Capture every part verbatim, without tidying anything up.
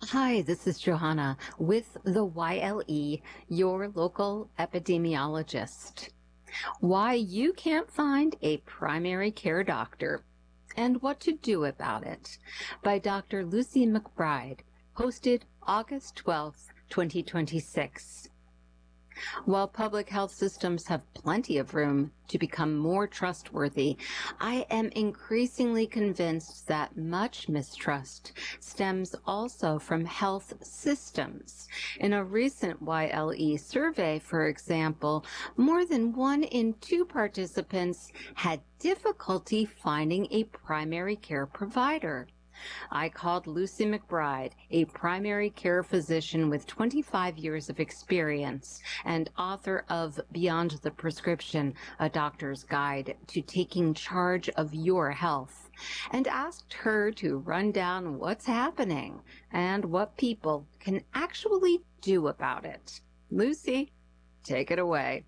Hi, this is Johanna with the Y L E, your local epidemiologist. Why you can't find a primary care doctor and what to do about it by Doctor Lucy McBride, hosted August twelfth, twenty twenty-six. While public health systems have plenty of room to become more trustworthy, I am increasingly convinced that much mistrust stems also from health systems. In a recent Y L E survey, for example, more than one in two participants had difficulty finding a primary care provider. I called Lucy McBride, a primary care physician with twenty-five years of experience and author of Beyond the Prescription, a doctor's guide to taking charge of your health, and asked her to run down what's happening and what people can actually do about it. Lucy, take it away.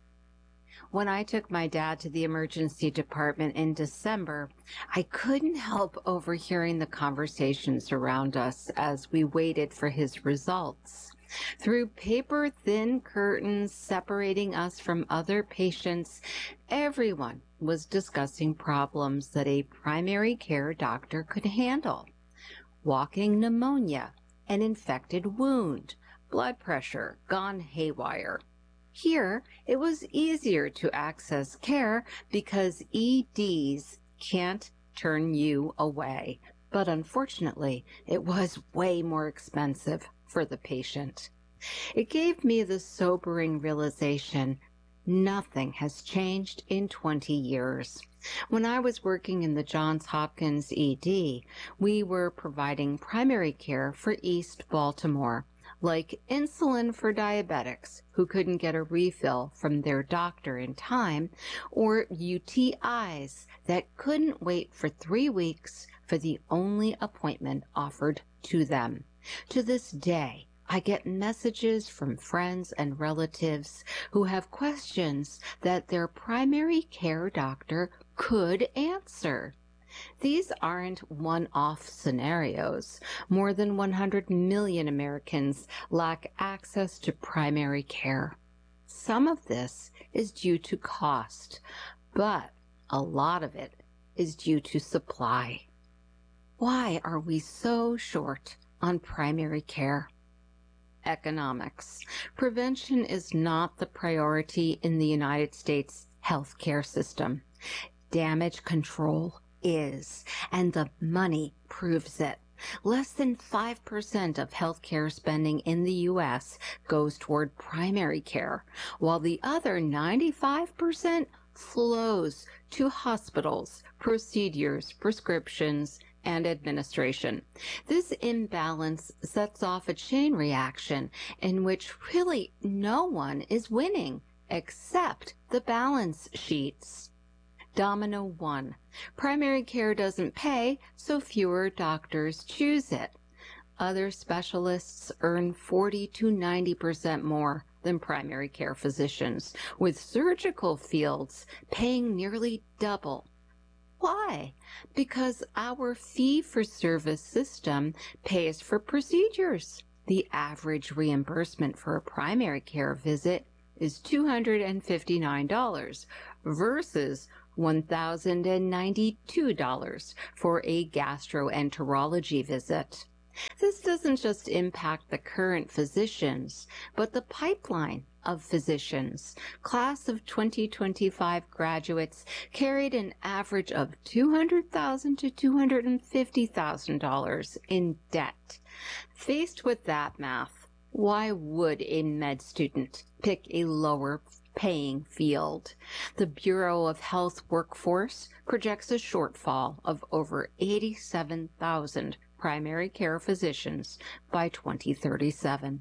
When I took my dad to the emergency department in December, I couldn't help overhearing the conversations around us as we waited for his results. Through paper-thin curtains separating us from other patients, everyone was discussing problems that a primary care doctor could handle. Walking pneumonia, an infected wound, blood pressure gone haywire. Here, it was easier to access care because E Ds can't turn you away. But unfortunately, it was way more expensive for the patient. It gave me the sobering realization nothing has changed in twenty years. When I was working in the Johns Hopkins E D, we were providing primary care for East Baltimore, like insulin for diabetics who couldn't get a refill from their doctor in time, or U T Is that couldn't wait for three weeks for the only appointment offered to them. To this day, I get messages from friends and relatives who have questions that their primary care doctor could answer. These aren't one-off scenarios. More than one hundred million Americans lack access to primary care. Some of this is due to cost, but a lot of it is due to supply. Why are we so short on primary care? Economics. Prevention is not the priority in the United States healthcare system. Damage control is, and the money proves it. Less than five percent of healthcare spending in the U S goes toward primary care, while the other ninety-five percent flows to hospitals, procedures, prescriptions, and administration. This imbalance sets off a chain reaction in which really no one is winning except the balance sheets. Domino one. Primary care doesn't pay, so fewer doctors choose it. Other specialists earn forty to ninety percent more than primary care physicians, with surgical fields paying nearly double. Why? Because our fee-for-service system pays for procedures. The average reimbursement for a primary care visit is two hundred fifty-nine dollars versus one thousand ninety-two dollars for a gastroenterology visit. This doesn't just impact the current physicians, but the pipeline of physicians. Class of twenty twenty-five graduates carried an average of two hundred thousand dollars to two hundred fifty thousand dollars in debt. Faced with that math, why would a med student pick a lower paying field? The Bureau of Health Workforce projects a shortfall of over eighty-seven thousand primary care physicians by twenty thirty-seven.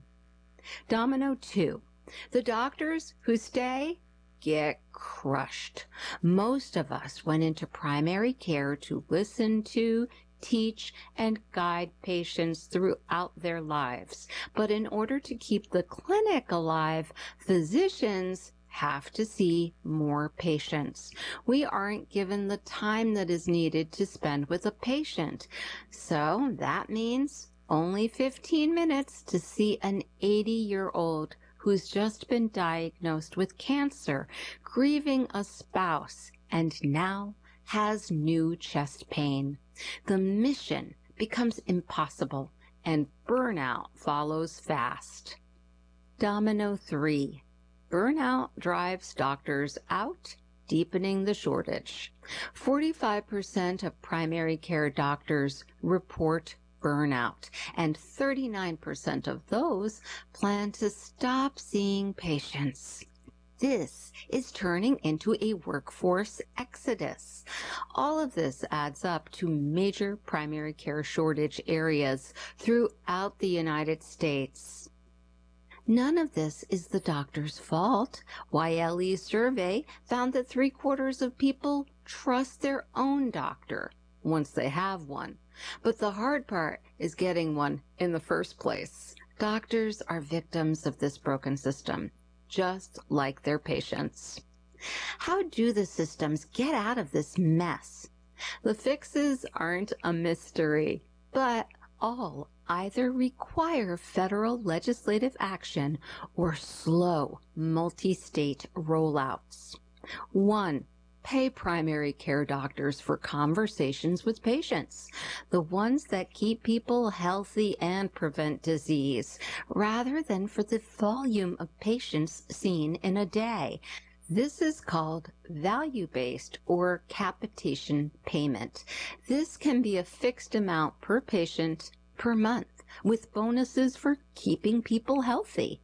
Domino two. The doctors who stay get crushed. Most of us went into primary care to listen to, teach, and guide patients throughout their lives. But in order to keep the clinic alive, physicians have to see more patients. We aren't given the time that is needed to spend with a patient. So that means Only fifteen minutes to see an eighty-year-old who's just been diagnosed with cancer, grieving a spouse, and now has new chest pain. The mission becomes impossible, and burnout follows fast. Domino three. Burnout drives doctors out, deepening the shortage. forty-five percent of primary care doctors report burnout, and thirty-nine percent of those plan to stop seeing patients. This is turning into a workforce exodus. All of this adds up to major primary care shortage areas throughout the United States. None of this is the doctor's fault. Y L E's survey found that three quarters of people trust their own doctor once they have one. But the hard part is getting one in the first place. Doctors are victims of this broken system, just like their patients. How do the systems get out of this mess? The fixes aren't a mystery, but all either require federal legislative action or slow multi-state rollouts. One, pay primary care doctors for conversations with patients, the ones that keep people healthy and prevent disease, rather than for the volume of patients seen in a day. This is called value-based or capitation payment. This can be a fixed amount per patient per month, with bonuses for keeping people healthy.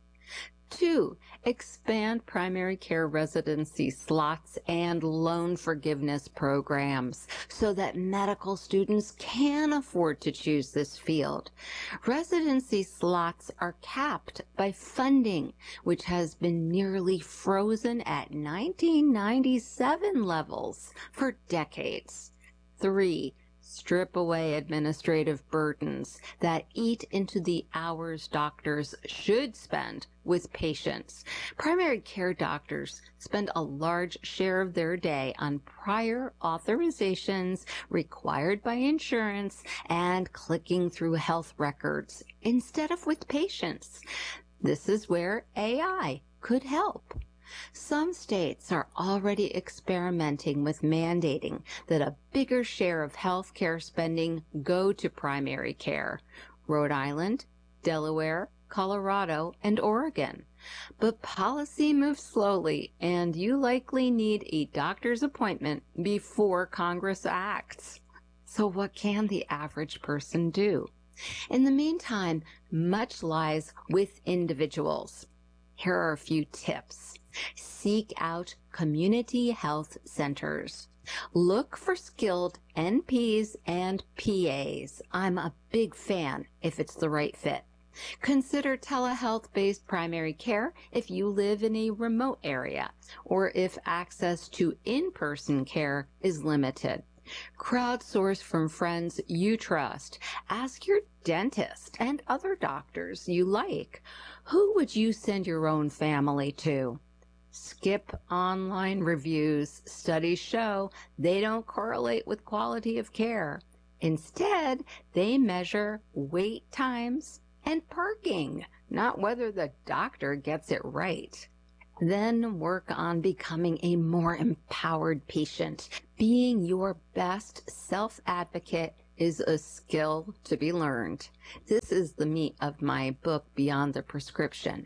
Two, expand primary care residency slots and loan forgiveness programs so that medical students can afford to choose this field. Residency slots are capped by funding, which has been nearly frozen at nineteen ninety-seven levels for decades. Three, strip away administrative burdens that eat into the hours doctors should spend with patients. Primary care doctors spend a large share of their day on prior authorizations required by insurance and clicking through health records instead of with patients. This is where A I could help. Some states are already experimenting with mandating that a bigger share of health care spending go to primary care. Rhode Island, Delaware, Colorado, and Oregon. But policy moves slowly, and you likely need a doctor's appointment before Congress acts. So what can the average person do? In the meantime, much lies with individuals. Here are a few tips. Seek out community health centers. Look for skilled N Ps and P As. I'm a big fan if it's the right fit. Consider telehealth-based primary care if you live in a remote area or if access to in-person care is limited. Crowdsource from friends you trust. Ask your dentist and other doctors you like. Who would you send your own family to? Skip online reviews. Studies show they don't correlate with quality of care. Instead, they measure wait times and parking, not whether the doctor gets it right. Then work on becoming a more empowered patient. Being your best self-advocate is a skill to be learned. This is the meat of my book, Beyond the Prescription.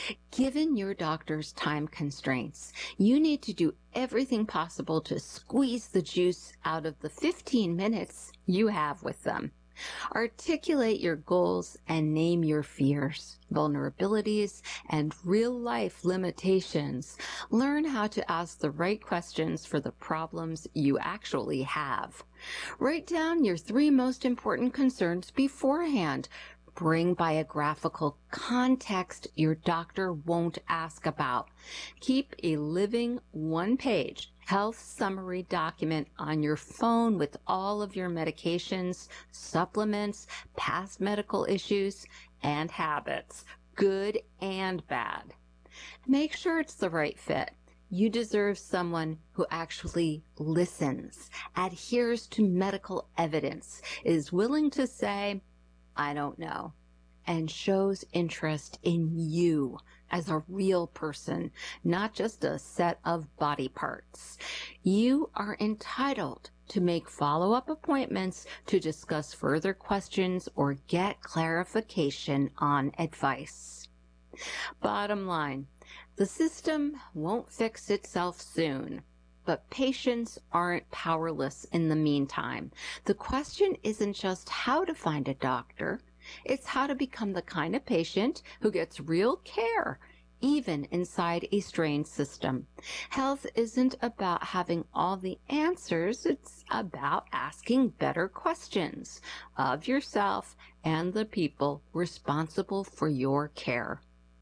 Given your doctor's time constraints, you need to do everything possible to squeeze the juice out of the fifteen minutes you have with them. Articulate your goals and name your fears, vulnerabilities, and real-life limitations. Learn how to ask the right questions for the problems you actually have. Write down your three most important concerns beforehand. Bring biographical context your doctor won't ask about. Keep a living one-page health summary document on your phone with all of your medications, supplements, past medical issues, and habits, good and bad. Make sure it's the right fit. You deserve someone who actually listens, adheres to medical evidence, is willing to say, I don't know, and shows interest in you as a real person, not just a set of body parts. You are entitled to make follow-up appointments to discuss further questions or get clarification on advice. Bottom line, the system won't fix itself soon, but patients aren't powerless in the meantime. The question isn't just how to find a doctor, it's how to become the kind of patient who gets real care, even inside a strained system. Health isn't about having all the answers, it's about asking better questions of yourself and the people responsible for your care.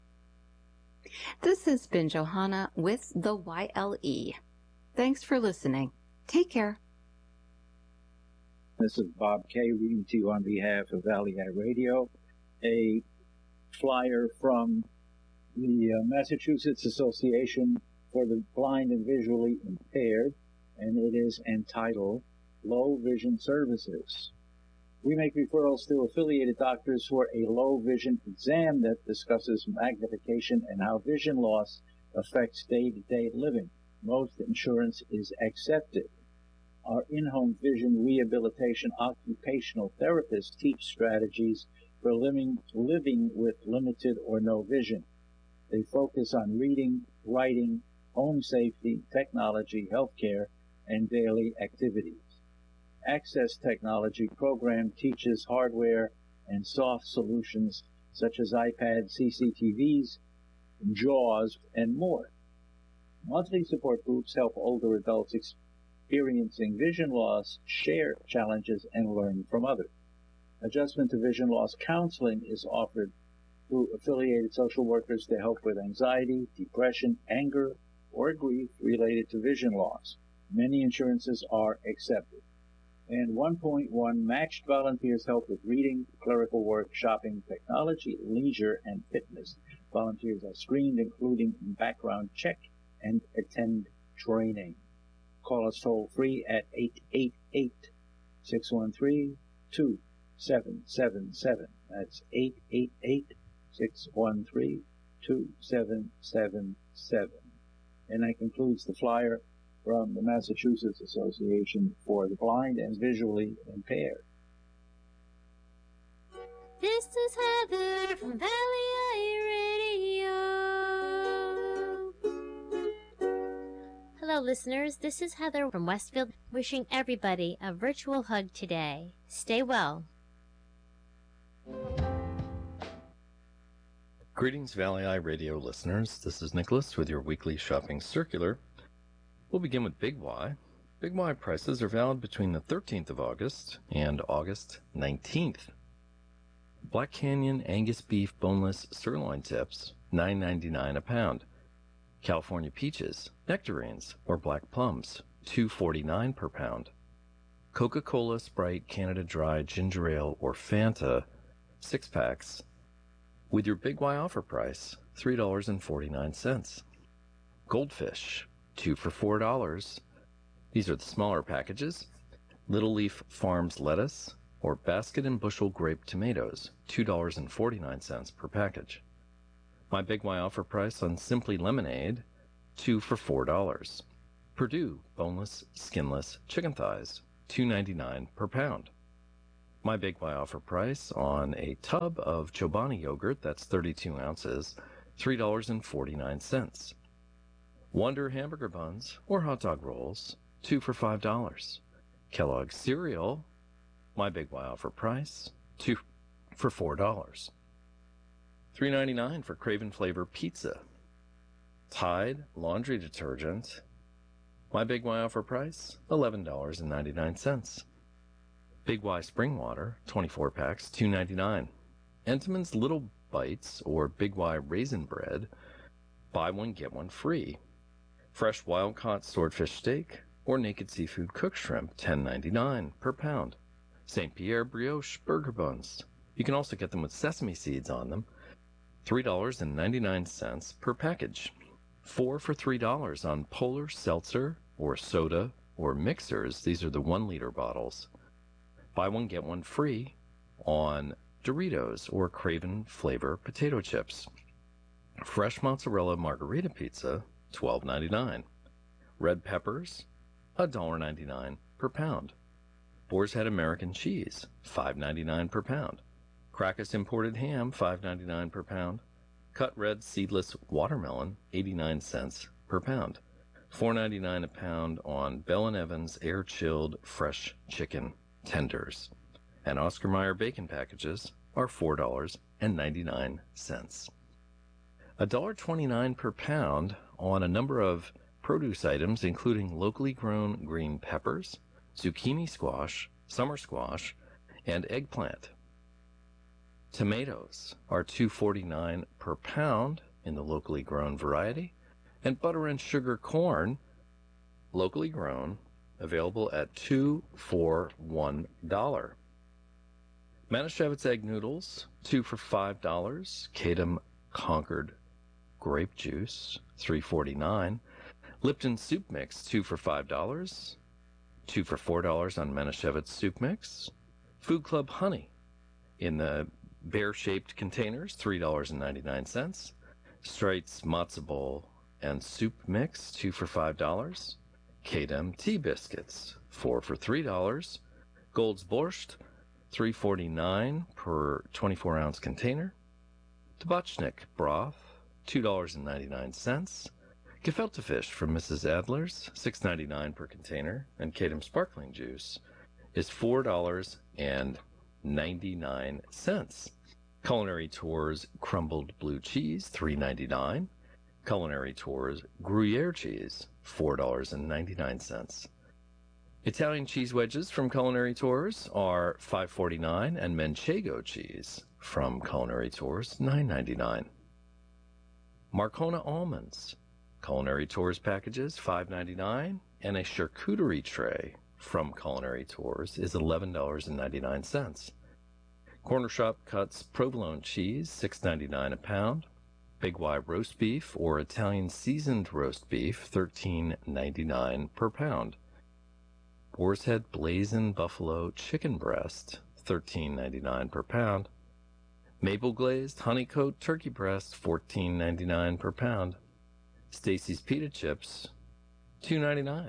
This has been Johanna with the Y L E. Thanks for listening. Take care. This is Bob Kay reading to you on behalf of Valley Eye Radio, a flyer from the uh, Massachusetts Association for the Blind and Visually Impaired, and it is entitled Low Vision Services. We make referrals to affiliated doctors for a low vision exam that discusses magnification and how vision loss affects day-to-day living. Most insurance is accepted. Our in-home vision rehabilitation occupational therapists teach strategies for living, living with limited or no vision. They focus on reading, writing, home safety, technology, healthcare, and daily activities. Access Technology program teaches hardware and soft solutions such as iPads, C C T Vs, JAWS, and more. Monthly support groups help older adults experiencing vision loss share challenges and learn from others. Adjustment to vision loss counseling is offered through affiliated social workers to help with anxiety, depression, anger, or grief related to vision loss. Many insurances are accepted. And one point one matched volunteers help with reading, clerical work, shopping, technology, leisure, and fitness. Volunteers are screened, including background check, and attend training. Call us toll free at eight eight eight, six one three, two seven seven seven. That's eight eight eight, six one three, two seven seven seven. And that concludes the flyer from the Massachusetts Association for the Blind and Visually Impaired. This is Heather from Valley Eye Radio. Hello, listeners. This is Heather from Westfield, wishing everybody a virtual hug today. Stay well. Greetings, Valley Eye Radio listeners. This is Nicholas with your weekly shopping circular. We'll begin with Big Y. Big Y prices are valid between the thirteenth of August and August nineteenth. Black Canyon Angus beef boneless sirloin tips, nine ninety-nine a pound. California peaches, nectarines, or black plums, two forty-nine per pound. Coca-Cola, Sprite, Canada Dry, Ginger Ale, or Fanta, six packs, with your Big Y offer price, three dollars and forty-nine cents. Goldfish, two for four dollars. These are the smaller packages. Little Leaf Farms lettuce or basket and bushel grape tomatoes, two dollars and forty-nine cents per package. My Big Y offer price on Simply Lemonade, two for four dollars. Perdue boneless, skinless chicken thighs, two ninety-nine per pound. My Big Y offer price on a tub of Chobani yogurt, that's thirty-two ounces, three dollars and forty-nine cents. Wonder hamburger buns or hot dog rolls, two for five dollars. Kellogg's cereal, my Big Y offer price, two for four dollars. three ninety-nine for Craven Flavor pizza. Tide laundry detergent, my Big Y offer price, eleven dollars and ninety-nine cents. Big Y spring water, twenty-four packs, two ninety-nine. Entenmann's Little Bites or Big Y raisin bread, buy one get one free. Fresh wild-caught swordfish steak or naked seafood cooked shrimp, ten ninety-nine per pound. Saint Pierre brioche burger buns. You can also get them with sesame seeds on them, three dollars and ninety-nine cents per package. Four for three dollars on Polar Seltzer or soda or mixers. These are the one liter bottles. Buy one get one free on Doritos or Craven flavor potato chips. Fresh mozzarella margarita pizza, twelve ninety-nine. Red peppers, one dollar ninety-nine per pound. Boar's Head American cheese, five ninety-nine per pound. Crackus imported ham, five ninety-nine per pound. Cut red seedless watermelon, eighty-nine cents per pound. four ninety-nine a pound on Bell and Evans air-chilled fresh chicken tenders. And Oscar Mayer bacon packages are four dollars ninety-nine cents. one dollar twenty-nine per pound on a number of produce items, including locally grown green peppers, zucchini squash, summer squash, and eggplant. Tomatoes are two forty-nine per pound in the locally grown variety, and butter and sugar corn, locally grown, available at two for one dollar. Manischewitz egg noodles, two for five dollars. Kadam Concord grape juice, three forty-nine. Lipton soup mix, two for five dollars. Two for four dollars on Manischewitz soup mix. Food Club honey in the bear-shaped containers, three dollars ninety-nine cents. Streit's matzo ball and soup mix, two for five dollars. Kadam tea biscuits, four for three dollars. Gold's Borscht, three forty-nine per twenty-four ounce container. Tabachnik broth, two dollars ninety-nine cents. Gefilte fish from Missus Adler's, six ninety-nine per container. And Kadam sparkling juice is four dollars ninety-nine cents. Culinary Tours crumbled blue cheese, three ninety-nine. Culinary Tours Gruyere cheese, four dollars ninety-nine cents. Italian cheese wedges from Culinary Tours are five forty-nine, and Manchego cheese from Culinary Tours, nine ninety-nine. Marcona almonds, Culinary Tours packages, five ninety-nine, and a charcuterie tray from Culinary Tours is eleven dollars ninety-nine cents. Corner Shop cuts provolone cheese, six ninety-nine a pound. Big Y roast beef or Italian seasoned roast beef, thirteen ninety-nine per pound. Boar's Head blazing buffalo chicken breast, thirteen ninety-nine per pound. Maple glazed honeycoat turkey breast, fourteen ninety-nine per pound. Stacy's pita chips, two ninety-nine.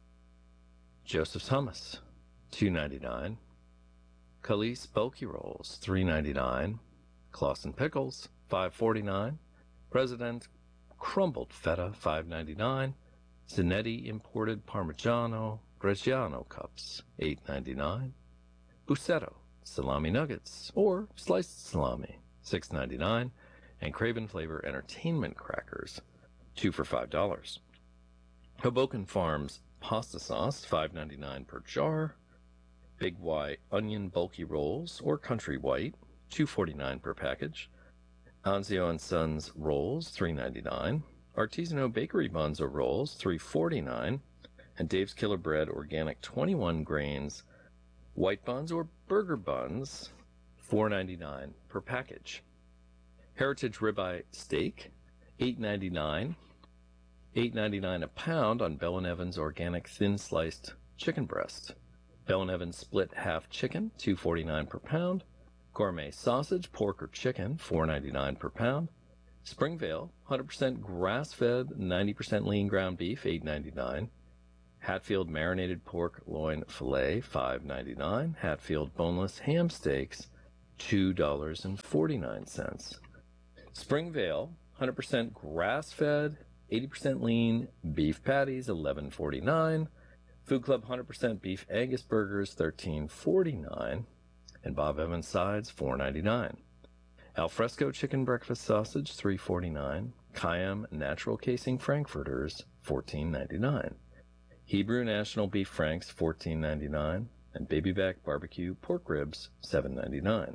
Joseph's hummus, two ninety-nine. Khalees bulky rolls, three ninety-nine. Clausen pickles, five forty-nine. President crumbled feta, five ninety-nine. Zanetti imported Parmigiano Reggiano cups, eight ninety-nine. Bussetto salami nuggets or sliced salami, six ninety-nine. And Craven flavor entertainment crackers, two for five dollars. Hoboken Farms pasta sauce, five ninety-nine per jar. Big Y onion bulky rolls or country white, two forty-nine per package. Anzio and Sons rolls, three ninety-nine. Artisanal bakery buns or rolls, three forty-nine. And Dave's Killer Bread organic twenty-one grains white buns or burger buns, four ninety-nine per package. Heritage ribeye steak, eight ninety-nine. eight ninety-nine a pound on Bell and Evans organic thin sliced chicken breast. Bell and Evans split half chicken, two forty-nine per pound. Gourmet sausage, pork or chicken, four ninety-nine per pound. Springvale, one hundred percent grass-fed, ninety percent lean ground beef, eight ninety-nine. Hatfield marinated pork loin filet, five ninety-nine. Hatfield boneless ham steaks, two dollars forty-nine cents. Springvale, one hundred percent grass-fed, eighty percent lean beef patties, eleven forty-nine. Food Club one hundred percent beef Angus burgers, thirteen forty-nine. And Bob Evans sides, four ninety-nine. Alfresco chicken breakfast sausage, three forty-nine. Cayenne natural casing frankfurters, fourteen ninety-nine. Hebrew National Beef Franks, fourteen ninety-nine. And Baby Back barbecue pork ribs, seven ninety-nine.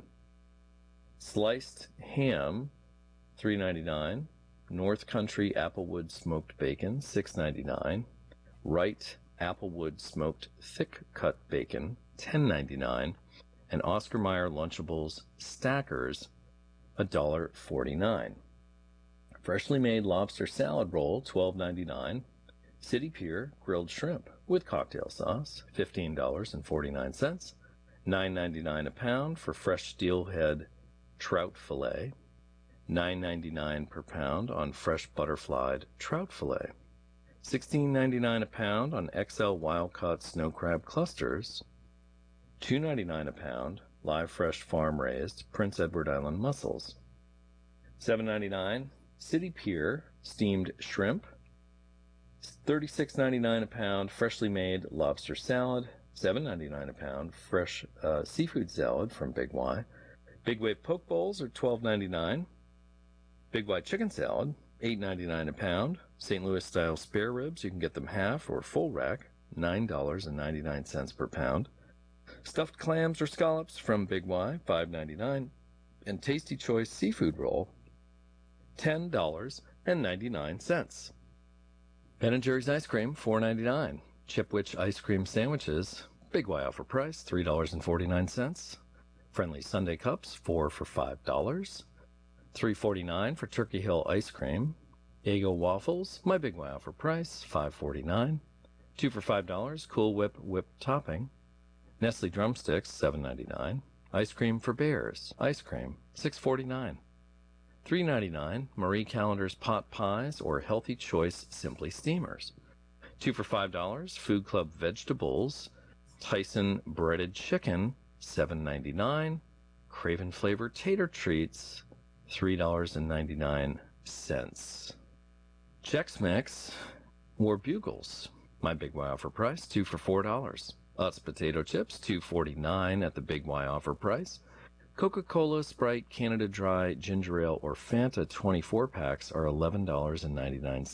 Sliced ham, three ninety-nine. North Country Applewood smoked bacon, six ninety-nine. Wright Applewood smoked thick cut bacon, ten ninety-nine. And Oscar Mayer Lunchables stackers, one dollar forty-nine. Freshly made lobster salad roll, twelve ninety-nine. City Pier grilled shrimp with cocktail sauce, fifteen dollars forty-nine cents. nine ninety-nine a pound for fresh steelhead trout fillet, nine ninety-nine per pound on fresh butterflied trout fillet, sixteen ninety-nine a pound on X L wild-caught snow crab clusters, two ninety-nine a pound live fresh farm-raised Prince Edward Island mussels, seven ninety-nine City Pier steamed shrimp, thirty-six ninety-nine a pound freshly made lobster salad, seven ninety-nine a pound fresh uh, seafood salad from Big Y. Big Wave poke bowls are twelve ninety-nine. Big Y chicken salad, eight ninety-nine a pound. Saint Louis style spare ribs, you can get them half or full rack, nine ninety-nine per pound. Stuffed clams or scallops from Big Y, five ninety-nine. And Tasty Choice seafood roll, ten ninety-nine. Ben and Jerry's ice cream, four ninety-nine. Chipwich ice cream sandwiches, Big Y offer price, three forty-nine. Friendly Sundae cups, four for five dollars. three forty-nine for Turkey Hill ice cream. Eggo waffles, my Big Y offer price, five forty-nine. two for five dollars. Cool Whip whipped topping. Nestle drumsticks, seven ninety-nine. Ice cream for bears, ice cream, six forty-nine. three ninety-nine. Marie Callender's pot pies or Healthy Choice Simply Steamers. two for five dollars. Food Club vegetables. Tyson breaded chicken, seven ninety-nine. Craven flavored tater treats, three ninety-nine. Chex Mix or Bugles, my Big Y offer price, two for four dollars. Utz potato chips, two forty-nine at the Big Y offer price. Coca-Cola, Sprite, Canada Dry, Ginger Ale, or Fanta twenty-four packs are eleven ninety-nine.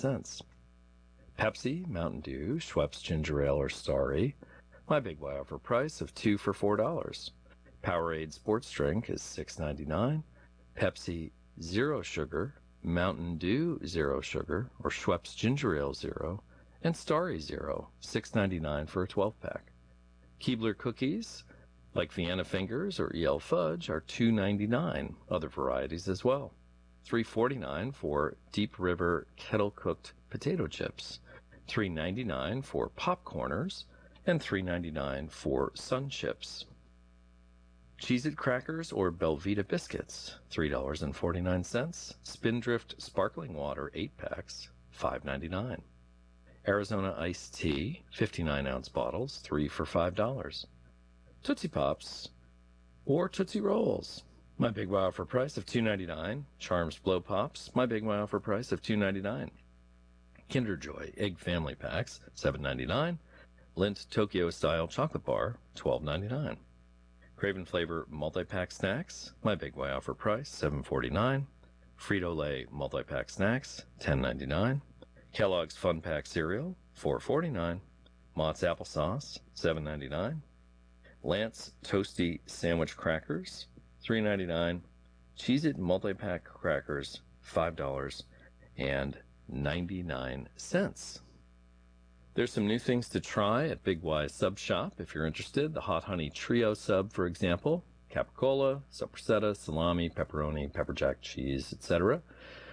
Pepsi, Mountain Dew, Schweppes Ginger Ale, or Starry, my Big Y offer price of two for four dollars. Powerade Sports Drink is six ninety-nine. Pepsi Zero Sugar, Mountain Dew Zero Sugar, or Schweppes Ginger Ale Zero, and Starry Zero, six ninety-nine for a twelve pack. Keebler cookies, like Vienna Fingers or E L Fudge, are two ninety-nine. Other varieties as well. three forty-nine for Deep River kettle-cooked potato chips, three ninety-nine for Popcorners, and three ninety-nine for Sun Chips. Cheez-It crackers or Belvita biscuits, three forty-nine. Spindrift sparkling water eight packs, five ninety-nine. Arizona iced tea, fifty-nine ounce bottles, three for five dollars. Tootsie Pops or Tootsie Rolls, my Big Y offer price of two ninety-nine. Charms Blow Pops, my Big Y offer price of two ninety-nine. Kinder Joy Egg Family Packs, seven ninety-nine. Lindt Tokyo Style Chocolate Bar, twelve ninety-nine. Craven Flavor Multi-Pack Snacks, my Big Y offer price, seven forty-nine. Frito-Lay Multi-Pack Snacks, ten ninety-nine. Kellogg's Fun Pack Cereal, four forty-nine. Mott's Applesauce, seven ninety-nine. Lance Toasty Sandwich Crackers, three ninety-nine. Cheez-It Multi-Pack Crackers, five ninety-nine. There's some new things to try at Big Y's Sub Shop if you're interested. The Hot Honey Trio Sub, for example. Capicola, Sopressata, salami, pepperoni, pepper jack cheese, et cetera.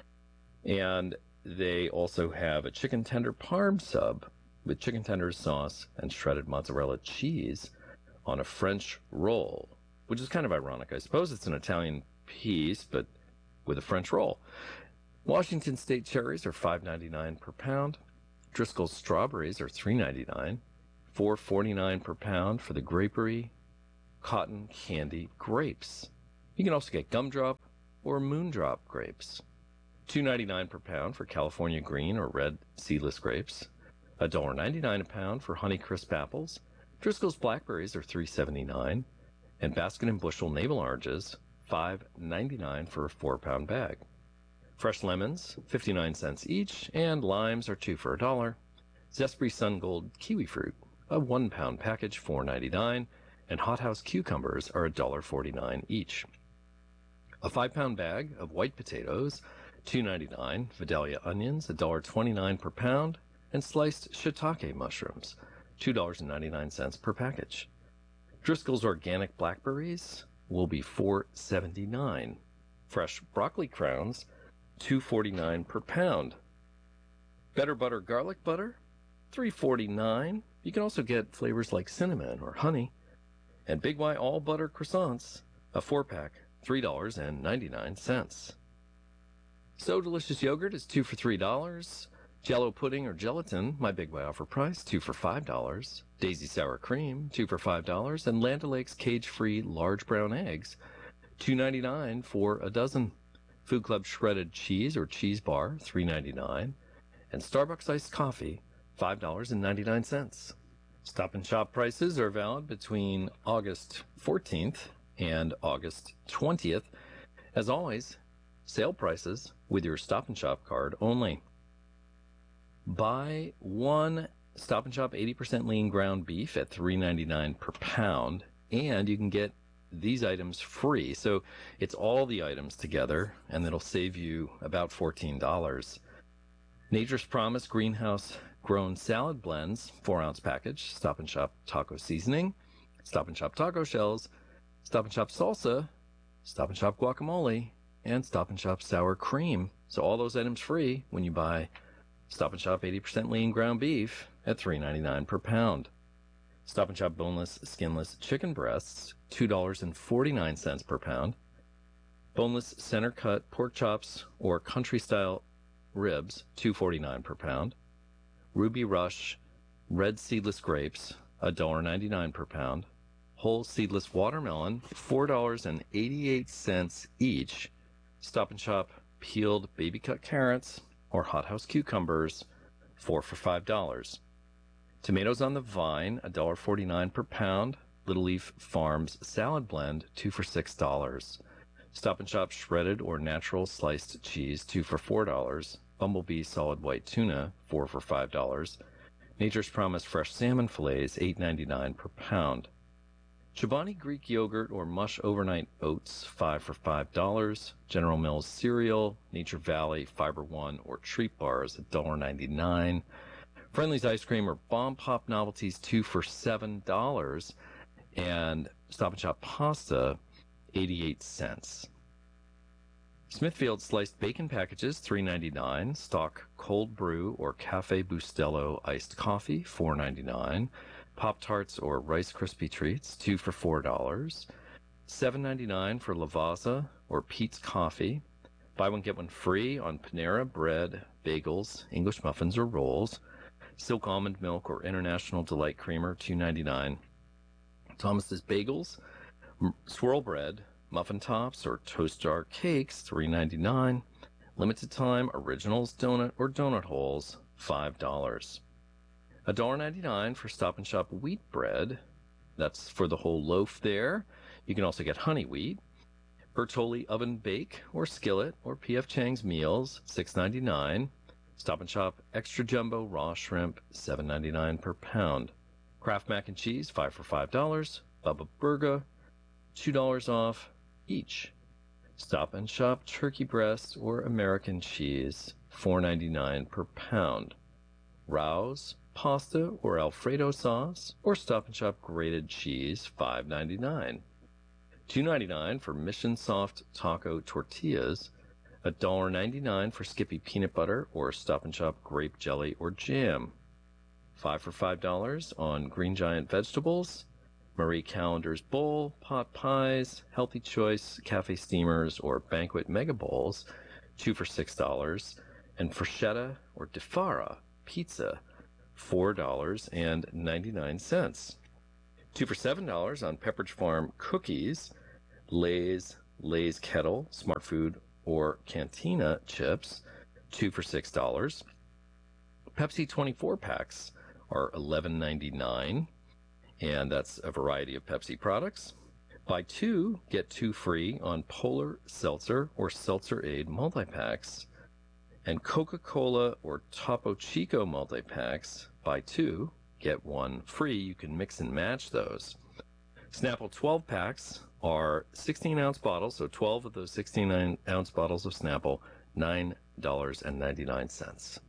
And they also have a chicken tender parm sub with chicken tenders, sauce, and shredded mozzarella cheese on a French roll, which is kind of ironic. I suppose it's an Italian piece, but with a French roll. Washington State cherries are five ninety-nine per pound. Driscoll's strawberries are three ninety-nine. four forty-nine per pound for the Grapery cotton candy grapes. You can also get gumdrop or moondrop grapes. two ninety-nine per pound for California green or red seedless grapes. one ninety-nine a pound for Honeycrisp apples. Driscoll's blackberries are three seventy-nine. And Baskin and Bushel navel oranges, five ninety-nine for a four pound bag. Fresh lemons, fifty-nine cents each, and limes are two for a dollar. Zespri Sun Gold kiwi fruit, a one pound package, four ninety-nine, and hothouse cucumbers are one forty-nine each. A five pound bag of white potatoes, two ninety-nine. Vidalia onions, one twenty-nine per pound, and sliced shiitake mushrooms, two ninety-nine per package. Driscoll's organic blackberries will be four seventy-nine. Fresh broccoli crowns, two forty-nine per pound. Better Butter garlic butter, three forty-nine. You can also get flavors like cinnamon or honey. And Big Y all butter croissants, a four pack, three dollars and ninety-nine cents. So Delicious yogurt is two for three dollars. Jello pudding or gelatin, my Big Y offer price, two for five dollars. Daisy sour cream, two for five dollars. And Land O'Lakes cage-free large brown eggs, two ninety-nine for a dozen. Food Club shredded cheese or cheese bar, three ninety-nine. And Starbucks iced coffee, five dollars and ninety-nine cents. Stop and Shop prices are valid between August fourteenth and August twentieth. As always, sale prices with your Stop and Shop card only. Buy one Stop and Shop eighty percent lean ground beef at three ninety-nine per pound, and you can get these items free. So it's all the items together, and it'll save you about fourteen dollars. Nature's Promise greenhouse grown salad blends, four ounce package, Stop and Shop taco seasoning, Stop and Shop taco shells, Stop and Shop salsa, Stop and Shop guacamole, and Stop and Shop sour cream. So all those items free when you buy Stop and Shop eighty percent lean ground beef at three ninety-nine per pound. Stop and Shop boneless, skinless chicken breasts, two dollars and forty-nine cents per pound. Boneless center cut pork chops or country style ribs, two forty-nine per pound. Ruby Rush red seedless grapes, one dollar ninety-nine per pound. Whole seedless watermelon, four dollars and eighty-eight cents each. Stop and Shop peeled baby cut carrots or hothouse cucumbers, four for five dollars. Tomatoes on the vine, one dollar forty-nine per pound. Little Leaf Farms salad blend, two for six dollars. Stop and Shop shredded or natural sliced cheese, two for four dollars. Bumblebee solid white tuna, four for five dollars. Nature's Promise fresh salmon fillets, eight ninety-nine per pound. Chobani Greek yogurt or mush overnight oats, five for five dollars. General Mills cereal, Nature Valley Fiber One or treat bars, one dollar ninety-nine. Friendly's ice cream or Bomb Pop novelties, two for seven dollars. And Stop and Shop pasta, eighty-eight cents. Smithfield sliced bacon packages, three ninety-nine. Stock cold brew or Cafe Bustelo iced coffee, four ninety-nine. Pop-Tarts or Rice Krispie Treats, two for four dollars. seven ninety-nine for Lavazza or Pete's Coffee. Buy one, get one free on Panera bread, bagels, English muffins or rolls. Silk almond milk or International Delight Creamer, two ninety-nine. Thomas's Bagels, swirl bread, muffin tops or toast jar cakes, three ninety-nine. Limited time originals donut or donut holes, five dollars. one dollar ninety-nine for Stop and Shop wheat bread. That's for the whole loaf there. You can also get honey wheat. Bertolli oven bake or skillet or P F Chang's meals, six ninety-nine. Stop and Shop extra jumbo raw shrimp, seven ninety-nine per pound. Kraft mac and cheese, five for five dollars. Bubba Burger, two dollars off each. Stop and Shop turkey breast or American cheese, four ninety-nine per pound. Rao's pasta or Alfredo sauce or Stop and Shop grated cheese, five ninety-nine. two ninety-nine for Mission Soft taco tortillas. one dollar ninety-nine for Skippy peanut butter or Stop and Shop grape jelly or jam. five for five dollars on Green Giant vegetables. Marie Callender's bowl, pot pies, Healthy Choice cafe steamers or Banquet mega bowls, two for six dollars. And Freshetta or DeFara pizza, four dollars and ninety-nine cents. two for seven dollars on Pepperidge Farm cookies. Lay's, Lay's Kettle, Smart Food or Cantina chips, two for six dollars. Pepsi twenty-four packs are eleven ninety-nine, and that's a variety of Pepsi products. Buy two, get two free on Polar Seltzer or Seltzer Aid multi-packs. And Coca-Cola or Topo Chico multi-packs, buy two, get one free. You can mix and match those. Snapple twelve packs are sixteen ounce bottles, so twelve of those sixteen ounce bottles of Snapple, nine dollars and ninety-nine cents.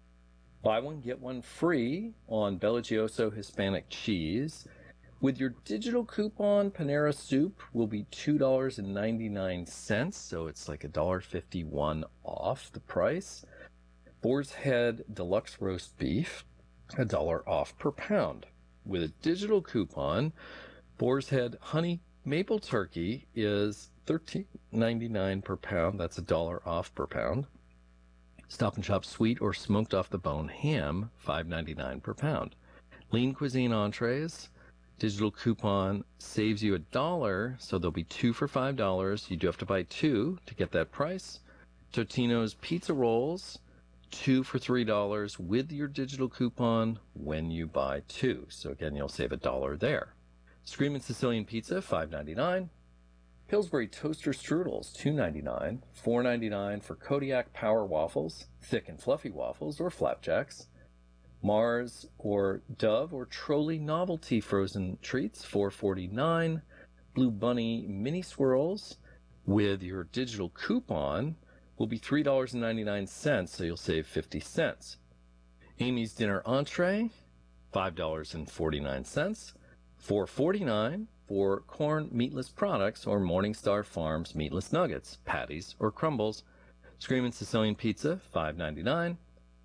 Buy one, get one free on Bellagioso Hispanic cheese. With your digital coupon, Panera Soup will be two dollars and ninety-nine cents, so it's like one dollar fifty-one off the price. Boar's Head Deluxe Roast Beef, a dollar off per pound. With a digital coupon, Boar's Head Honey Maple Turkey is thirteen ninety-nine per pound. That's a dollar off per pound. Stop and Shop sweet or smoked off the bone ham, five ninety-nine per pound. Lean Cuisine entrees, digital coupon saves you a dollar, so there'll be two for five dollars. You do have to buy two to get that price. Totino's pizza rolls, two for three dollars with your digital coupon when you buy two. So again, you'll save a dollar there. Screamin' Sicilian Pizza, five ninety-nine. Pillsbury Toaster Strudels, two ninety-nine. four ninety-nine for Kodiak Power Waffles, thick and fluffy waffles, or flapjacks. Mars or Dove or Trolli Novelty Frozen Treats, four forty-nine. Blue Bunny Mini Swirls with your digital coupon will be three dollars and ninety-nine cents, so you'll save fifty cents. Amy's Dinner Entree, five dollars and forty-nine cents. four forty-nine for corn meatless products or Morningstar Farms meatless nuggets, patties, or crumbles. Screamin' Sicilian Pizza, five ninety-nine.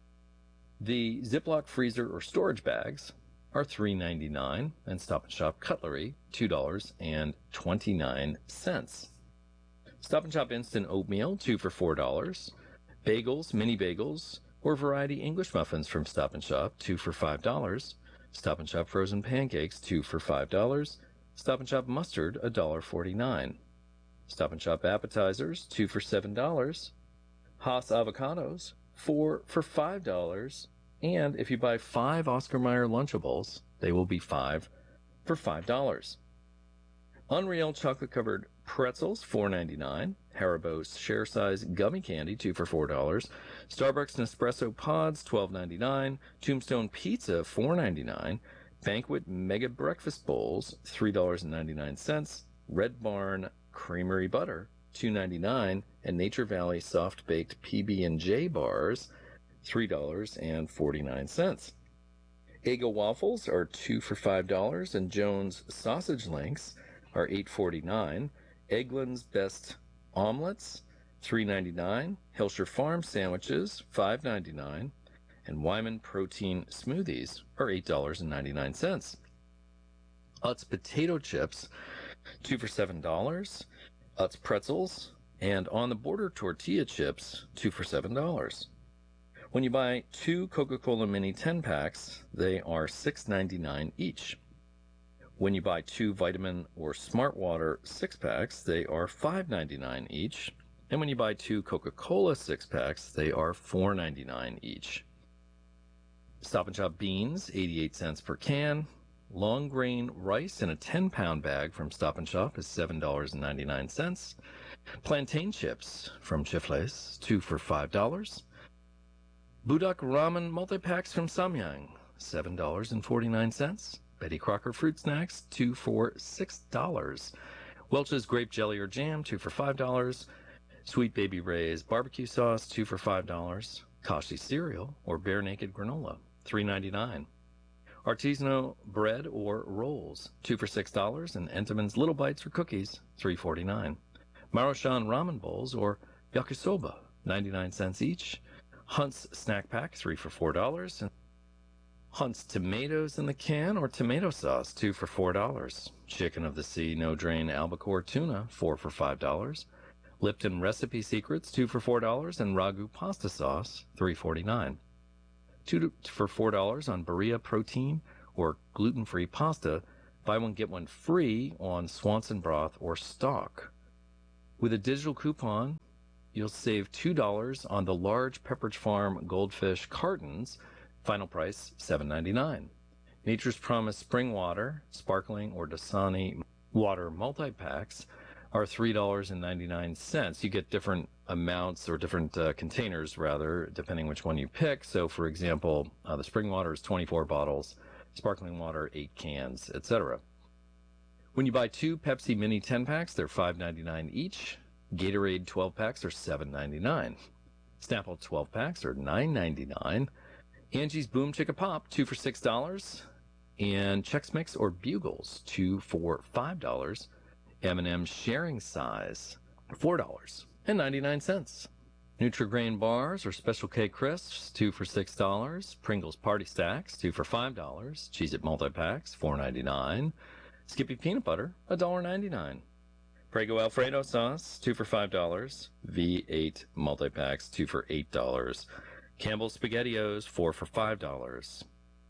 The Ziploc freezer or storage bags are three ninety-nine, and Stop and Shop cutlery, two dollars and twenty-nine cents. Stop and Shop instant oatmeal, two for four dollars. Bagels, mini bagels, or variety English muffins from Stop and Shop, two for five dollars. Stop and Shop frozen pancakes, two for five dollars. Stop and Shop mustard, one dollar and forty-nine cents. Stop and Shop appetizers, two for seven dollars. Haas avocados, four for five dollars. And if you buy five Oscar Mayer Lunchables, they will be five for five dollars. Unreal chocolate-covered pretzels, four ninety-nine. Haribo's share-size gummy candy, two for four dollars. Starbucks Nespresso pods, twelve ninety-nine. Tombstone pizza, four ninety-nine. Banquet mega breakfast bowls, three dollars and ninety-nine cents. Red Barn creamery butter, two ninety-nine. And Nature Valley soft-baked P B and J bars, three dollars and forty-nine cents. Eggo waffles are two for five dollars, and Jones sausage links are eight forty-nine. Eggland's best omelets, three ninety-nine. Hilshire Farm sandwiches, five ninety-nine. And Wyman protein smoothies are eight dollars and ninety-nine cents. Utz potato chips, two for seven dollars. Utz pretzels and On the Border tortilla chips, two for seven dollars. When you buy two Coca-Cola Mini ten packs, they are six ninety-nine each. When you buy two Vitamin or Smart Water six packs, they are five ninety-nine each. And when you buy two Coca-Cola six packs, they are four ninety-nine each. Stop and Shop beans, eighty-eight cents per can. Long grain rice in a ten pound bag from Stop and Shop is seven dollars and ninety-nine cents. Plantain chips from Chifles, two for five dollars. Budak ramen multi-packs from Samyang, seven dollars and forty-nine cents. Betty Crocker fruit snacks, two for six dollars. Welch's grape jelly or jam, two for five dollars. Sweet Baby Ray's barbecue sauce, two for five dollars. Kashi cereal or Bare Naked granola, three ninety-nine. Artisanal bread or rolls, two for six dollars. And Entenmann's Little Bites or cookies, three forty-nine. Marushan ramen bowls or yakisoba, ninety-nine cents each. Hunt's snack pack, three for four dollars. And Hunt's tomatoes in the can or tomato sauce, two for four dollars. Chicken of the Sea no drain albacore tuna, four for five dollars. Lipton recipe secrets, two for four dollars. And Ragu pasta sauce, three forty-nine. Two for four dollars on Berea protein or gluten-free pasta. Buy one get one free on Swanson broth or stock. With a digital coupon, you'll save two dollars on the large Pepperidge Farm goldfish cartons. Final price, seven ninety-nine. Nature's Promise spring water, sparkling or Dasani water multi-packs are three dollars and ninety-nine cents. You get different amounts or different uh, containers, rather, depending which one you pick. So, for example, uh, the spring water is twenty-four bottles, sparkling water, eight cans, et cetera. When you buy two Pepsi Mini ten packs, they're five ninety-nine each. Gatorade twelve packs are seven ninety-nine. Snapple twelve packs are nine ninety-nine. Angie's Boom Chicka Pop, two for six dollars. And Chex Mix or Bugles, two for five dollars. M and M's sharing size, four dollars and ninety-nine cents. Nutri-Grain bars or Special K crisps, two for six dollars. Pringles Party Stacks, two for five dollars. Cheez-It multi-packs, four ninety-nine. Skippy peanut butter, one dollar and ninety-nine cents. Prego Alfredo sauce, two for five dollars. V eight multi-packs, two for eight dollars. Campbell's SpaghettiOs, four for five dollars.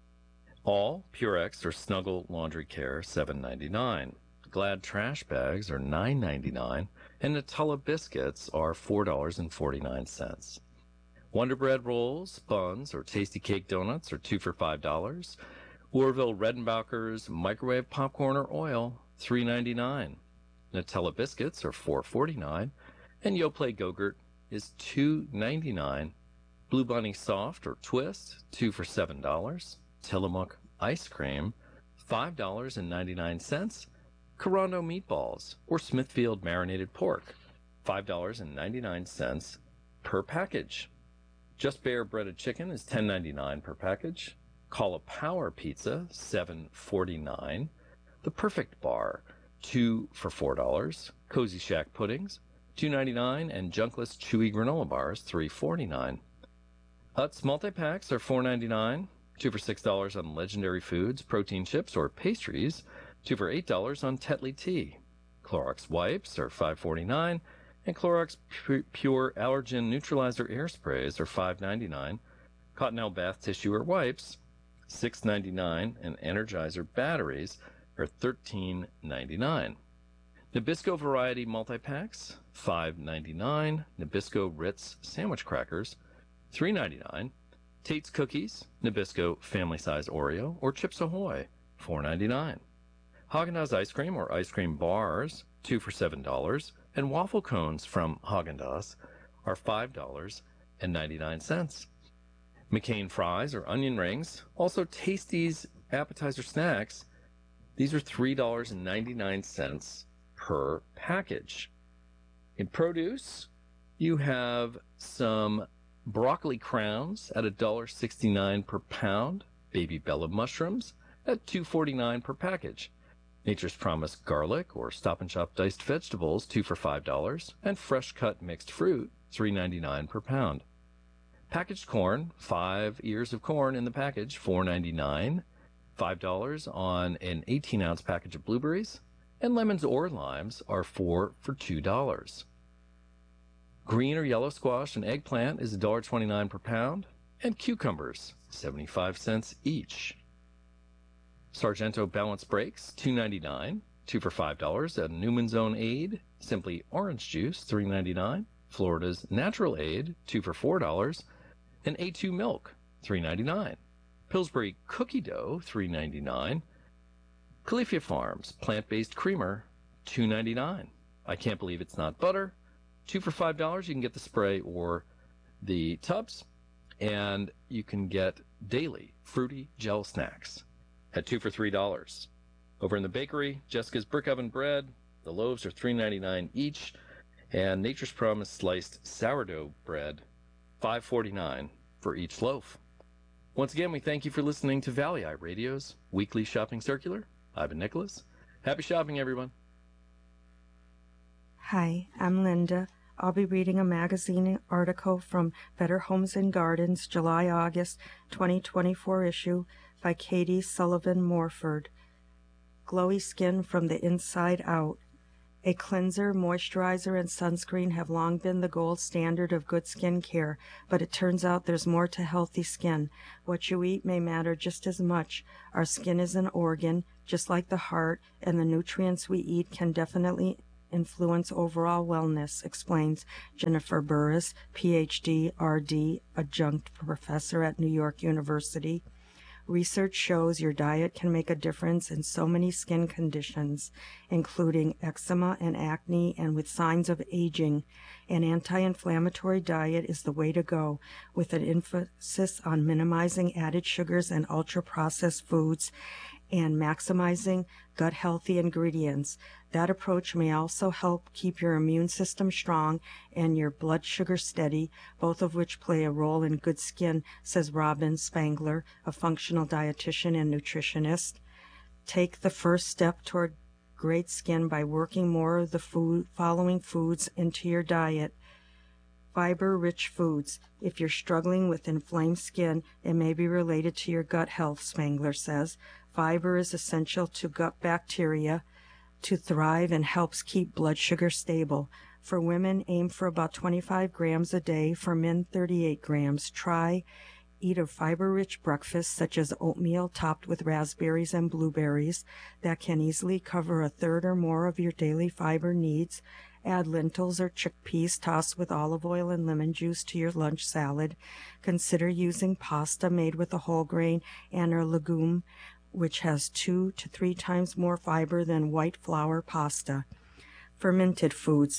All Purex or Snuggle Laundry Care, seven ninety-nine. Glad trash bags are nine ninety-nine, and Nutella biscuits are four dollars and forty-nine cents. Wonder Bread rolls, buns, or Tasty Cake donuts are two for five dollars. Orville Redenbacher's microwave popcorn or oil, three ninety-nine. Nutella biscuits are four forty-nine, and Yoplait Go-Gurt is two ninety-nine. Blue Bunny Soft or Twist, two for seven dollars. Tillamook ice cream, five dollars and ninety-nine cents. Carando meatballs or Smithfield marinated pork, five dollars and ninety-nine cents per package. Just Bare breaded chicken is ten ninety-nine per package. Call a Power Pizza, seven forty-nine. The Perfect Bar, two for four dollars. Cozy Shack puddings, two ninety-nine, and Junkless Chewy granola bars, three forty-nine. Utz multi-packs are four ninety-nine, two for six dollars on Legendary Foods, protein chips, or pastries, two for eight dollars on Tetley tea. Clorox wipes are five forty-nine, and Clorox Pure Allergen Neutralizer air sprays are five ninety-nine. Cottonelle bath tissue or wipes, six ninety-nine, and Energizer batteries are thirteen ninety-nine. Nabisco variety multi-packs, five ninety-nine. Nabisco Ritz sandwich crackers, three ninety-nine. Tate's cookies, Nabisco family size Oreo, or Chips Ahoy, four ninety-nine. Haagen-Dazs ice cream or ice cream bars, two for seven dollars, and waffle cones from Haagen-Dazs are five dollars and ninety-nine cents. McCain fries or onion rings, also Tasty's appetizer snacks, these are three dollars and ninety-nine cents per package. In produce, you have some broccoli crowns at one dollar and sixty-nine cents per pound, baby Bella mushrooms at two forty-nine per package. Nature's Promise garlic or Stop and Shop diced vegetables, two for five dollars, and fresh cut mixed fruit, three ninety-nine per pound. Packaged corn, five ears of corn in the package, four ninety-nine, five dollars on an eighteen ounce package of blueberries, and lemons or limes are four for two dollars. Green or yellow squash and eggplant is one dollar and twenty-nine cents per pound, and cucumbers, seventy-five cents each. Sargento Balance Breaks, two ninety-nine, two for five dollars. And Newman's Own Aid, Simply Orange Juice, three ninety-nine. Florida's Natural Aid, two for four dollars. And A two Milk, three ninety-nine. Pillsbury Cookie Dough, three ninety-nine. Califia Farms Plant-Based Creamer, two ninety-nine. I can't believe it's not butter. Two for five dollars. You can get the spray or the tubs, and you can get daily fruity gel snacks at two for three dollars. Over in the bakery, Jessica's Brick Oven Bread, the loaves are three ninety-nine each, and Nature's Promise sliced sourdough bread, five forty-nine for each loaf. Once again, we thank you for listening to Valley Eye Radio's Weekly Shopping Circular. I've been Nicholas. Happy shopping, everyone. Hi, I'm Linda. I'll be reading a magazine article from Better Homes and Gardens, July-August twenty twenty-four issue by Katie Sullivan Morford. Glowy Skin from the Inside Out. A cleanser, moisturizer, and sunscreen have long been the gold standard of good skin care, but it turns out there's more to healthy skin. What you eat may matter just as much. Our skin is an organ, just like the heart, and the nutrients we eat can definitely influence overall wellness, explains Jennifer Burris, P H D, R D, adjunct professor at New York University. Research shows your diet can make a difference in so many skin conditions, including eczema and acne, and with signs of aging. An anti-inflammatory diet is the way to go, with an emphasis on minimizing added sugars and ultra-processed foods and maximizing gut-healthy ingredients. That approach may also help keep your immune system strong and your blood sugar steady, both of which play a role in good skin, says Robin Spangler, a functional dietitian and nutritionist. Take the first step toward great skin by working more of the food, following foods into your diet. Fiber-rich foods. If you're struggling with inflamed skin, it may be related to your gut health, Spangler says. Fiber is essential to gut bacteria. to thrive and helps keep blood sugar stable. For women, aim for about twenty-five grams a day. For men, thirty-eight grams. Try eat a fiber-rich breakfast such as oatmeal topped with raspberries and blueberries that can easily cover a third or more of your daily fiber needs. Add lentils or chickpeas tossed with olive oil and lemon juice to your lunch salad. Consider using pasta made with a whole grain and a legume, which has two to three times more fiber than white flour pasta. Fermented foods.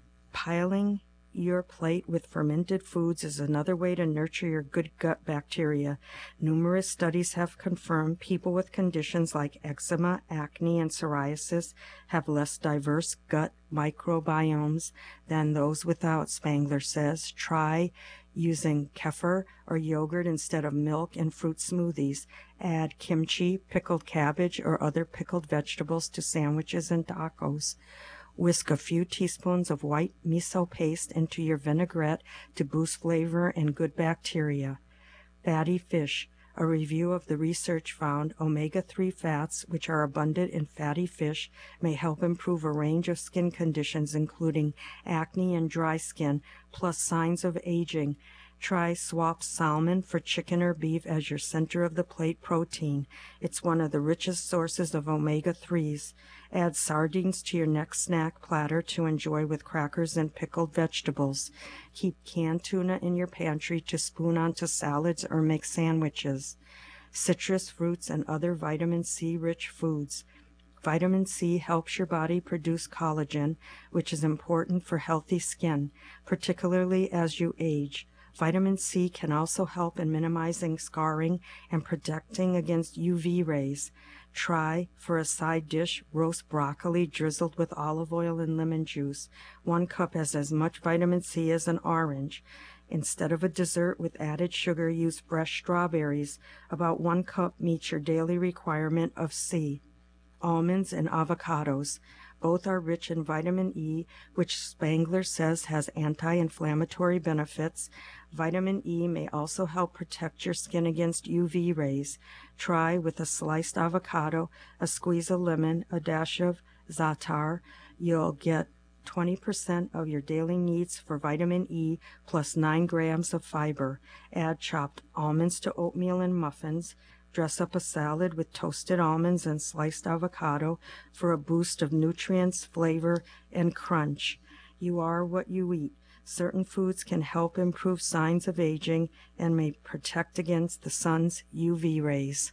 Piling your plate with fermented foods is another way to nurture your good gut bacteria. Numerous studies have confirmed people with conditions like eczema, acne, and psoriasis have less diverse gut microbiomes than those without, Spangler says. Try using kefir or yogurt instead of milk in fruit smoothies. Add kimchi, pickled cabbage, or other pickled vegetables to sandwiches and tacos. Whisk a few teaspoons of white miso paste into your vinaigrette to boost flavor and good bacteria. Fatty fish. A review of the research found omega three fats, which are abundant in fatty fish, may help improve a range of skin conditions, including acne and dry skin, plus signs of aging. Try swap salmon for chicken or beef as your center of the plate protein. It's one of the richest sources of omega threes. Add sardines to your next snack platter to enjoy with crackers and pickled vegetables. Keep canned tuna in your pantry to spoon onto salads or make sandwiches. Citrus fruits and other vitamin C-rich foods. Vitamin C helps your body produce collagen, which is important for healthy skin, particularly as you age. Vitamin C can also help in minimizing scarring and protecting against U V rays. Try, for a side dish, roast broccoli drizzled with olive oil and lemon juice. One cup has as much vitamin C as an orange. Instead of a dessert with added sugar, use fresh strawberries. About one cup meets your daily requirement of C. Almonds and avocados. Both are rich in vitamin E, which Spangler says has anti-inflammatory benefits. Vitamin E may also help protect your skin against U V rays. Try with a sliced avocado, a squeeze of lemon, a dash of za'atar. You'll get twenty percent of your daily needs for vitamin E plus nine grams of fiber. Add chopped almonds to oatmeal and muffins. Dress up a salad with toasted almonds and sliced avocado for a boost of nutrients, flavor, and crunch. You are what you eat. Certain foods can help improve signs of aging and may protect against the sun's U V rays.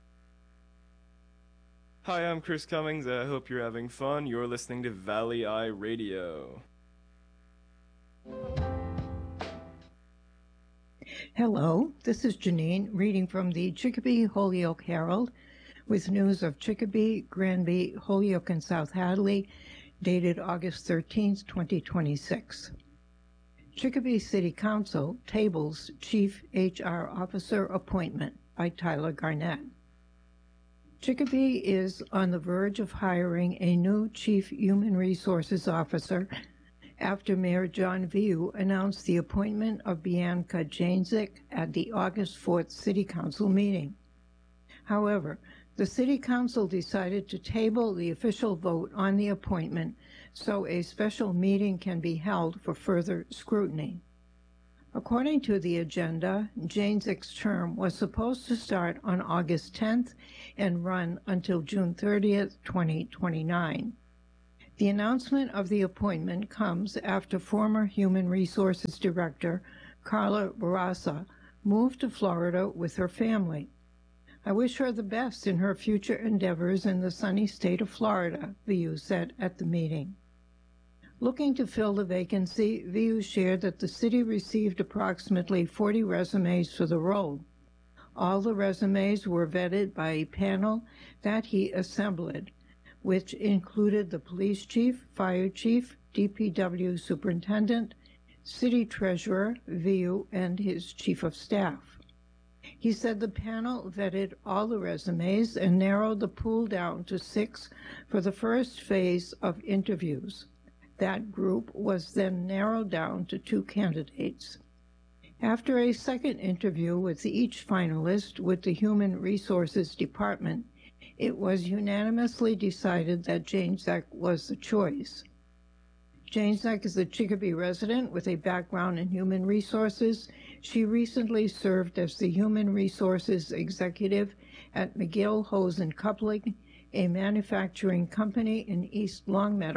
Hi, I'm Chris Cummings. I hope you're having fun. You're listening to Valley Eye Radio. Hello, this is Janine reading from the Chicopee Holyoke Herald with news of Chicopee, Granby, Holyoke, and South Hadley, dated August thirteenth, twenty twenty-six. Chicopee City Council tables Chief H R Officer appointment by Tyler Garnett. Chicopee is on the verge of hiring a new Chief Human Resources Officer after Mayor John Viu announced the appointment of Bianca Janzik at the August fourth City Council meeting. However, the City Council decided to table the official vote on the appointment so a special meeting can be held for further scrutiny. According to the agenda, Janzik's term was supposed to start on August tenth and run until June thirtieth, twenty twenty-nine. The announcement of the appointment comes after former Human Resources Director Carla Barraza moved to Florida with her family. I wish her the best in her future endeavors in the sunny state of Florida, Viu said at the meeting. Looking to fill the vacancy, Viu shared that the city received approximately forty resumes for the role. All the resumes were vetted by a panel that he assembled, which included the police chief, fire chief, D P W superintendent, city treasurer, Viu, and his chief of staff. He said the panel vetted all the resumes and narrowed the pool down to six for the first phase of interviews. That group was then narrowed down to two candidates. After a second interview with each finalist with the Human Resources Department, It was unanimously decided that Jane Zeck was the choice. Jane Zeck is a Chicopee resident with a background in human resources. She recently served as the Human Resources Executive at McGill Hose and Coupling, a manufacturing company in East Longmeadow.